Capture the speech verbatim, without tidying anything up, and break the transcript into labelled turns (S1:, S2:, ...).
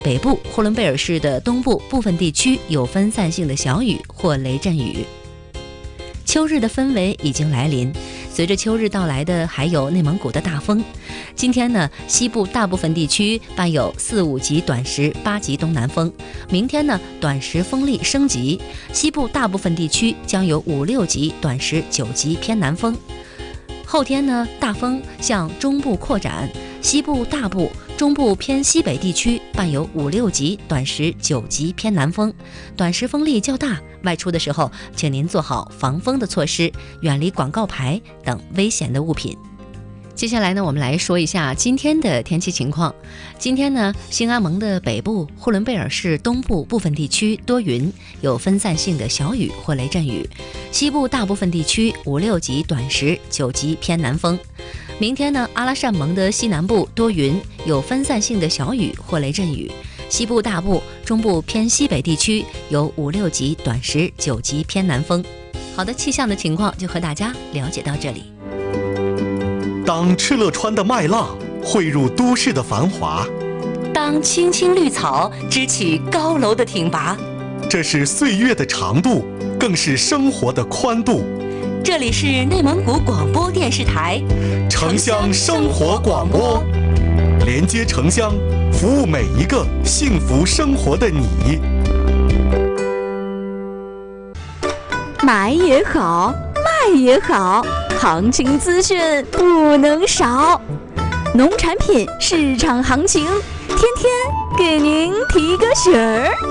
S1: 北部呼伦贝尔市的东部部分地区有分散性的小雨或雷阵雨。秋日的氛围已经来临，随着秋日到来的还有内蒙古的大风。今天呢，西部大部分地区伴有四五级短时、八级东南风。明天呢，短时风力升级，西部大部分地区将有五六级短时、九级偏南风。后天呢，大风向中部扩展，西部大部、中部偏西北地区伴有五六级短时、九级偏南风，短时风力较大。外出的时候，请您做好防风的措施，远离广告牌等危险的物品。接下来呢，我们来说一下今天的天气情况。今天呢，兴安盟的北部、呼伦贝尔市东部部分地区多云，有分散性的小雨或雷阵雨。西部大部分地区五六级短时、九级偏南风。明天呢，阿拉善盟的西南部多云，有分散性的小雨或雷阵雨。西部大部、中部偏西北地区有五六级短时、九级偏南风。好的，气象的情况就和大家了解到这里。
S2: 当敕勒川的麦浪汇入都市的繁华，
S1: 当青青绿草支起高楼的挺拔，
S2: 这是岁月的长度，更是生活的宽度。
S1: 这里是内蒙古广播电视台
S2: 城乡生活广播，连接城乡，服务每一个幸福生活的你。
S3: 买也好，卖也好，行情资讯不能少。农产品市场行情，天天给您提个醒儿。